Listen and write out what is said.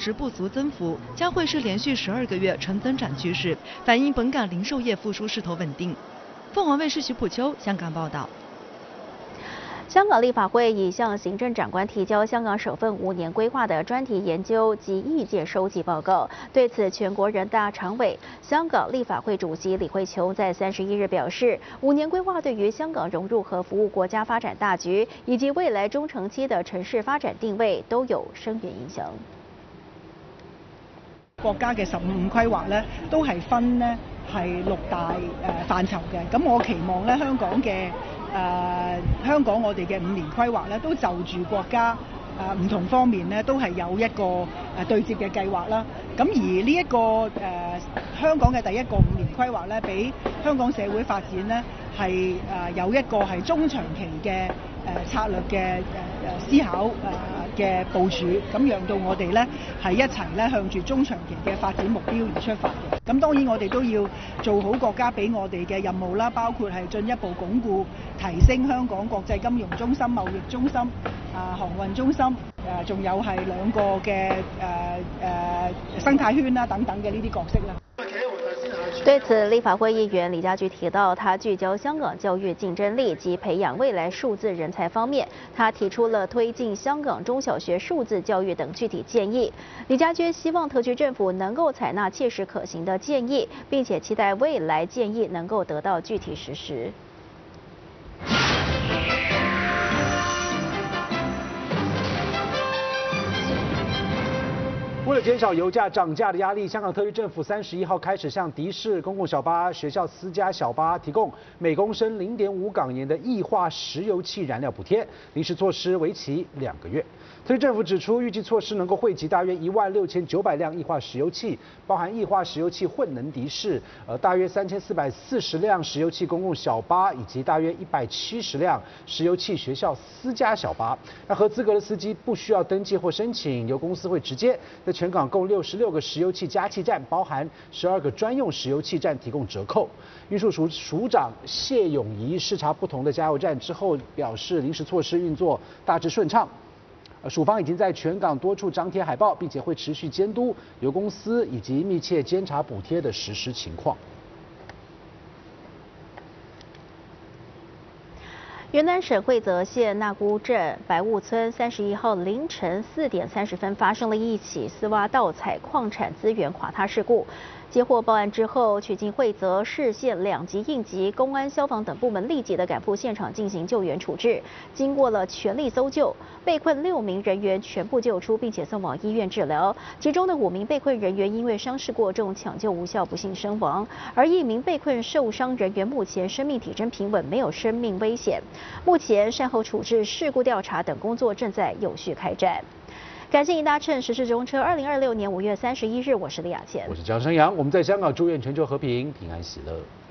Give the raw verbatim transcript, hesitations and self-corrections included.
持不足增幅，将会是连续十二个月呈增长趋势，反映本港零售业复苏势头稳定。凤凰卫视徐普秋香港报道。 香港立法会已向行政长官提交香港首份五年规划的专题研究及意见收集报告。对此，全国人大常委、香港立法会主席李慧琼在三十一日表示，五年规划对于香港融入和服务國家發展大局，以及未來中長期的城市發展定位都有深遠影響。 國家嘅十五五規劃咧，都係分呢係六大誒範疇嘅。咁我期望咧香港嘅。誒、呃、香港我哋嘅五年規劃咧，都就住國家誒唔、呃、同方面咧，都係有一個誒、呃、對接嘅計劃啦。咁而呢、這、一個誒、呃、香港嘅第一個五年規劃咧，俾香港社會發展咧係誒有一個係中長期嘅誒、呃、策略嘅誒誒思考誒嘅部署，咁讓到我哋咧係一齊咧向住中長期嘅發展目標而出發嘅。咁當然我哋都要做好國家俾我哋嘅任務啦，包括係進一步鞏固、提升香港國際金融中心、貿易中心、啊航運中心，誒仲有係兩個嘅誒誒生態圈啦等等嘅呢啲角色啦。 對此，立法會議員李家駒提到，他聚焦香港教育競爭力及培養未來數字人才方面，他提出了推進香港中小學數字教育等具體建議。李家駒希望特區政府能夠採納切實可行的建議，並且期待未來建議能夠得到具體實施。 为了减少油价涨价的压力，香港特区政府三十一号开始向的士、公共小巴、学校私家小巴提供每公升零点五港元的液化石油气燃料补贴，临时措施为期两个月。特区政府指出，预计措施能够惠及大约一万六千九百辆液化石油气，包含液化石油气混能的士，呃，大约三千四百四十辆石油气公共小巴，以及大约一百七十辆石油气学校私家小巴。那合资格的司机不需要登记或申请，由公司会直接在全港共六十六个石油气加气站，包含十二个专用石油气站提供折扣。运输署署长谢永仪视察不同的加油站之后表示，临时措施运作大致顺畅。署方已经在全港多处张贴海报，并且会持续监督油公司以及密切监察补贴的实施情况。 云南省会泽县那姑镇白雾村三十一号凌晨四点三十分发生了一起私挖盗采矿产资源垮塌事故。接获报案之后，取经会泽市县两级应急、公安、消防等部门立即的赶赴现场进行救援处置。经过了全力搜救，被困六名人员全部救出，并且送往医院治疗。其中的五名被困人员因为伤势过重，抢救无效，不幸身亡。而一名被困受伤人员目前生命体征平稳，没有生命危险。目前善后处置、事故调查等工作正在有序开展。感谢您搭乘时事中车。二零二六年五月三十一日，我是李雅倩， 我是江生阳。我们在香港祝愿全球和平、平安喜乐。